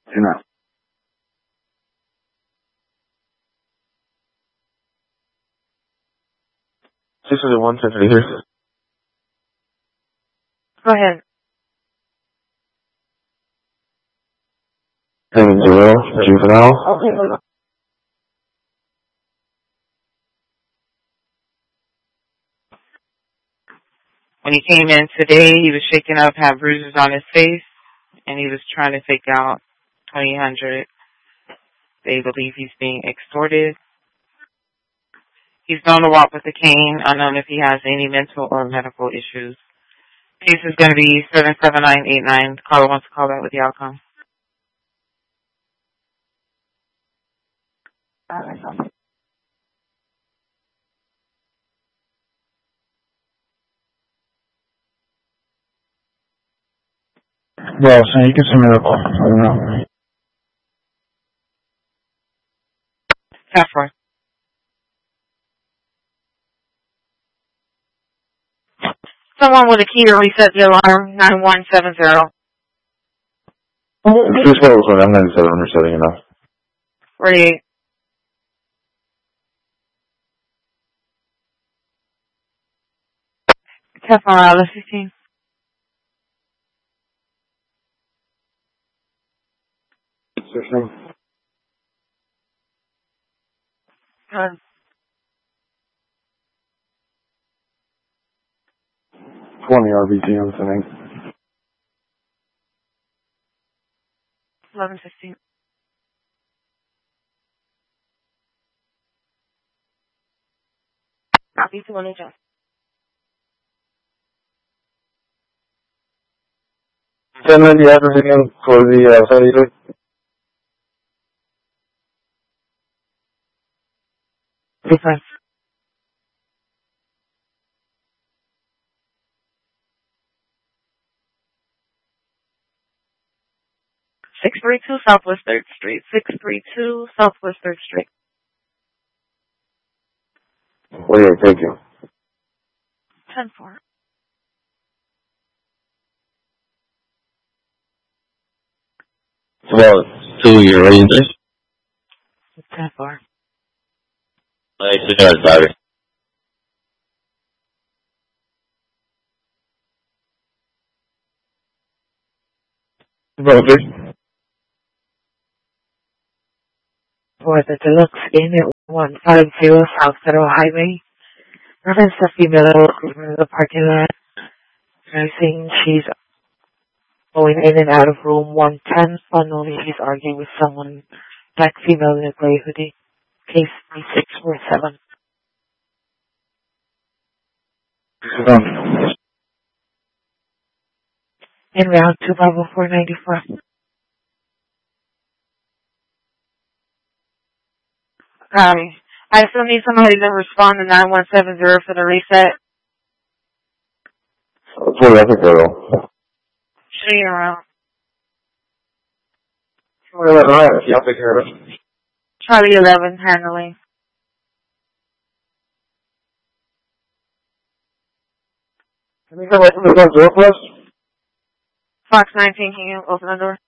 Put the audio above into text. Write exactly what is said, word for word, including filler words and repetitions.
You know. six hundred one, ten thirty here. Go ahead. Ten zero, juvenile. Okay. When he came in today, he was shaken up, had bruises on his face, and he was trying to take out twenty hundred. They believe he's being extorted. He's known to walk with a cane, unknown if he has any mental or medical issues. Case is going to be seven seven nine eight nine. Caller wants to call back with the outcome. Well, so you can send me the call. I don't know. ten four. Someone with a key to reset the alarm, nine one seven zero. Please hold on, I'm ninety-seven, I'm resetting it now. forty-eight. ten four, uh, fifteen. Switching. Good. twenty R B G, I'm sending. eleven fifteen. Copy to one adjust. Send me the address again for the uh, cellular. Difference. six three two Southwest third Street. six three two Southwest third Street. Well, yeah, thank you. ten four. Well, two year ranges. ten four. I think I was driving. Okay. For the deluxe inn at one five zero South Federal Highway. Reference a female in the parking lot. Nursing, she's going in and out of room one ten. Finally, she's arguing with someone. Black female in a gray hoodie. Case three six four seven. In round two five oh four ninety four. Copy. I still need somebody to respond to nine one seven zero for the reset. For the girl. Show you around. Well, alright, yeah, I'll take care of it. Charlie eleven, handling. Can you come back from the front door, please? Fox nineteen, can you open the door?